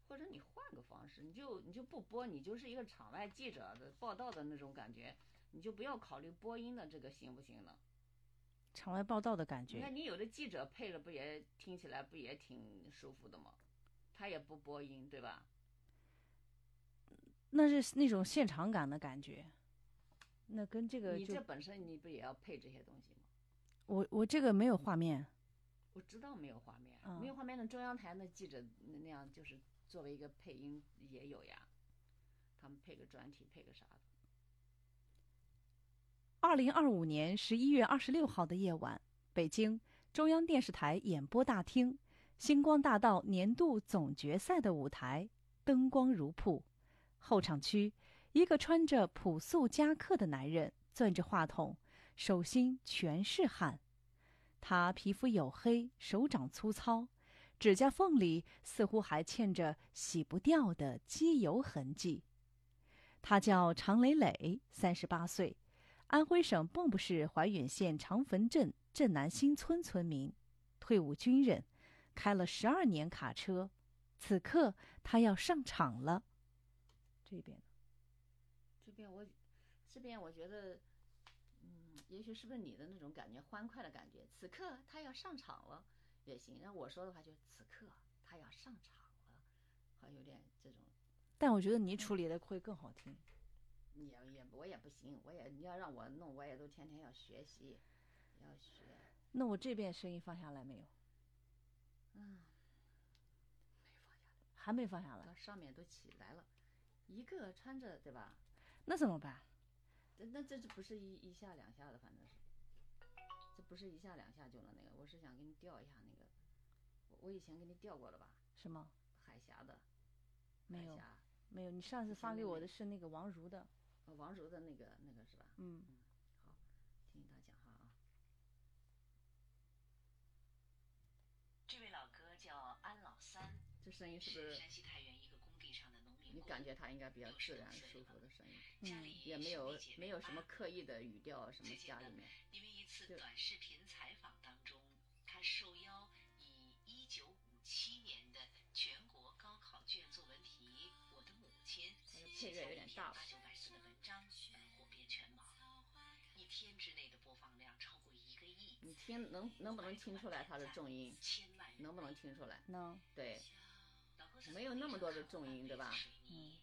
或者你换个方式，你就不播，你就是一个场外记者的报道的那种感觉，你就不要考虑播音的这个行不行呢？ 场外报道的感觉。 你看你有的记者配了，不也听起来不也挺舒服的吗？他也不播音，对吧？ 那是那种现场感的感觉，那跟这个就你这本身你不也要配这些东西吗？ 我这个没有画面。 我知道没有画面，没有画面的中央台的记者那样就是作为一个配音也有呀，他们配个专题配个啥的。 2025年11月26号的夜晚，北京中央电视台演播大厅，星光大道年度总决赛的舞台灯光如瀑，后场区一个穿着朴素夹克的男人攥着话筒，手心全是汗。他皮肤黝黑，手掌粗糙，指甲缝里似乎还嵌着洗不掉的机油痕迹。他叫常磊磊，38岁，安徽省蚌埠市怀远县长坟镇镇南新村村民，退伍军人，开了12年卡车。此刻他要上场了。这边呢？ 这边我觉得，也许是不是你的那种感觉，欢快的感觉？此刻他要上场了也行。然后我说的话就此刻他要上场了，好有点这种。 但我觉得你处理的会更好听。 我也不行，你要让我弄，我也都天天要学习，要学。 那我这边声音放下来没有？ 没放下来， 还没放下来。 到上面都起来了，一个穿着对吧？ 那怎么办？ 那这不是一下两下的，反正是，这不是一下两下就能那个。我是想给你调一下那个，我以前给你调过了吧？ 什么？ 海峡的。 没有海峡没有，你上次发给我的是那个王如的。 王柔的那个是吧？好，听他讲话啊。 这位老哥叫安老三， 这声音是不是山西太原一个工地上的农民工？ 你感觉他应该比较自然舒服的声音，也没有什么刻意的语调什么加里面。 因为一次短视频采访当中，他受邀以1957年的全国高考卷作文题《我的母亲》写下一篇800-900字的文章，火遍全网。一天之内的播放量超过1个亿。 你听能不能听出来它的重音？能不能听出来？ 能。 对，没有那么多的重音，对吧？